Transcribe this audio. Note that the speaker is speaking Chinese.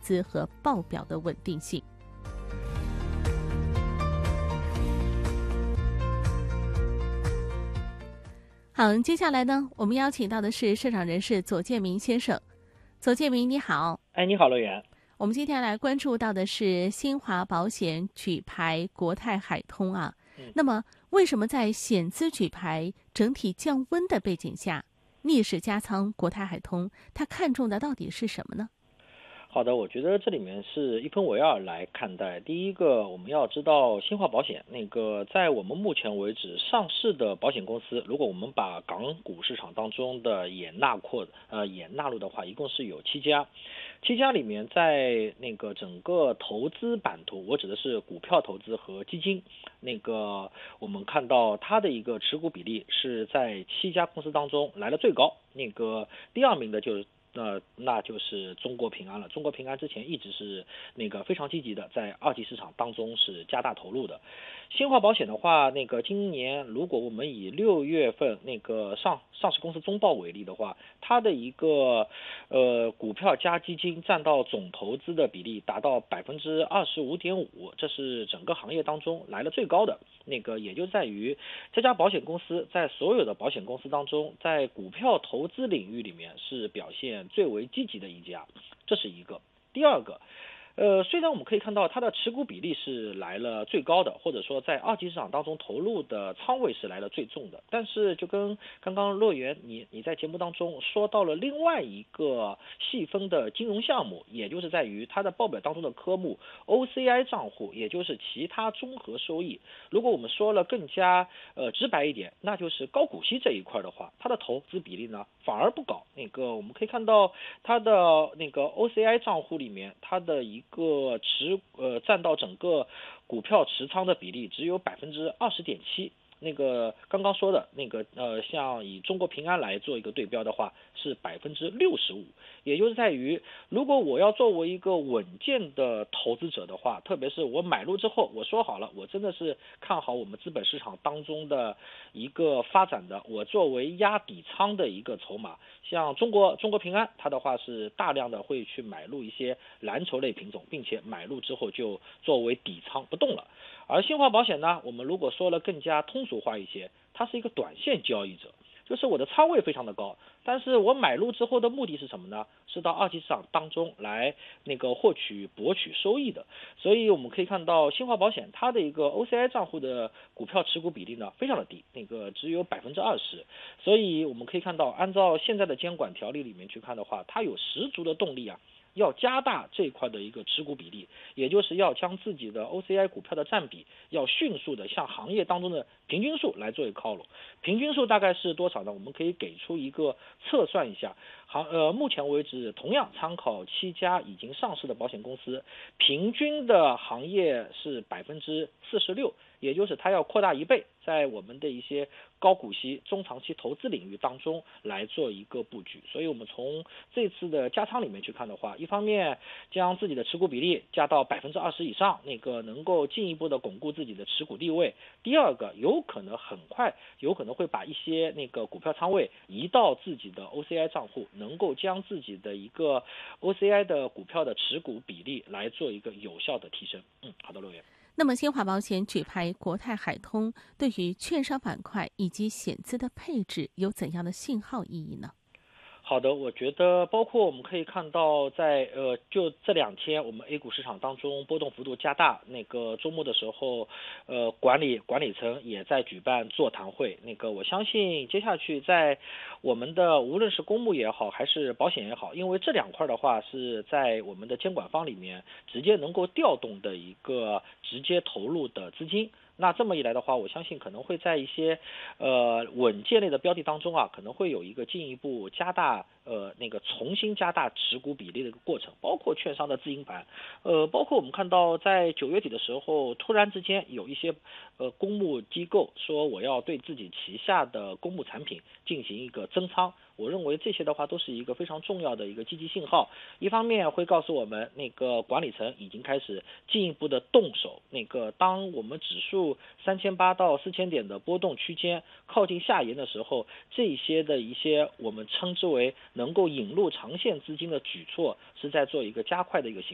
资和报表的稳定性。好，接下来呢，我们邀请到的是市场人士左建明先生。左建明，你好。 你好，乐园。 我们今天来关注到的是新华保险举牌国泰海通啊。那么，为什么在险资举牌整体降温的背景下，逆势加仓国泰海通，它看重的到底是什么呢？ 好的，我觉得这里面是一分为二来看待。第一个，我们要知道新华保险在我们目前为止上市的保险公司，如果我们把港股市场当中的也纳入的话，一共是有7家。7家里面，在整个投资版图，我指的是股票投资和基金，我们看到它的一个持股比例是在7家公司当中来的最高。第二名的那就是中国平安了。中国平安之前一直是非常积极的，在二级市场当中是加大投入的。新华保险的话，今年如果我们以6月份上市公司中报为例的话，它的一个股票加基金占到总投资的比例达到25.5%，这是整个行业当中来的最高的。也就在于这家保险公司在所有的保险公司当中，在股票投资领域里面是表现最为积极的一家，这是一个。第二个，虽然我们可以看到它的持股比例是来了最高的，或者说在二级市场当中投入的仓位是来了最重的，但是就跟刚刚乐园你在节目当中说到了另外一个细分的金融项目，也就是在于它的报表当中的科目 OCI 账户，也就是其他综合收益。如果我们说了更加直白一点，那就是高股息这一块的话，它的投资比例呢反而不高。我们可以看到它的OCI 账户里面，它的一个占到整个股票持仓的比例只有20.7%。刚刚说的像以中国平安来做一个对标的话，是65%。也就是在于，如果我要作为一个稳健的投资者的话，特别是我买入之后，我说好了，我真的是看好我们资本市场当中的一个发展的，我作为压底仓的一个筹码。像中国平安，它的话是大量的会去买入一些蓝筹类品种，并且买入之后就作为底仓不动了。而新华保险呢，我们如果说了更加通俗化一些，它是一个短线交易者，就是我的仓位非常的高，但是我买入之后的目的是什么呢？是到二级市场当中来博取收益的。所以我们可以看到新华保险它的一个 OCI 账户的股票持股比例呢非常的低，只有20%。所以我们可以看到，按照现在的监管条例里面去看的话，它有十足的动力要加大这一块的一个持股比例，也就是要将自己的 OCI 股票的占比要迅速的向行业当中的平均数来做一个靠拢。平均数大概是多少呢？我们可以给出一个测算一下。目前为止，同样参考7家已经上市的保险公司，平均的行业是46%，也就是它要扩大1倍，在我们的一些高股息中长期投资领域当中来做一个布局。所以我们从这次的加仓里面去看的话，一方面将自己的持股比例加到20%以上，能够进一步的巩固自己的持股地位。第二个，很快会把一些股票仓位移到自己的 OCI 账户，能够将自己的一个 OCI 的股票的持股比例来做一个有效的提升。好的，乐园。 那么新华保险举牌国泰海通对于券商板块以及险资的配置有怎样的信号意义呢？ 好的，我觉得包括我们可以看到在就这2天我们 A 股市场当中波动幅度加大，周末的时候管理层也在举办座谈会。我相信接下去在我们的无论是公募也好还是保险也好，因为这2块的话是在我们的监管方里面直接能够调动的一个直接投入的资金。那这么一来的话，我相信可能会在一些稳健类的标的当中可能会有一个进一步加大重新加大持股比例的一个过程，包括券商的自营盘，包括我们看到在9月底的时候，突然之间有一些公募机构说我要对自己旗下的公募产品进行一个增仓。我认为这些的话都是一个非常重要的一个积极信号，一方面会告诉我们管理层已经开始进一步的动手，当我们指数3800到4000点的波动区间靠近下沿的时候，这些的一些我们称之为能够引入长线资金的举措是在做一个加快的一个行